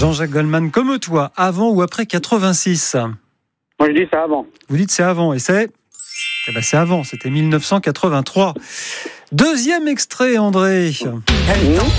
Jean-Jacques Goldman, comme toi, avant ou après 86? Moi, je dis ça avant. Vous dites c'est avant, et c'est avant, c'était 1983. Deuxième extrait, André.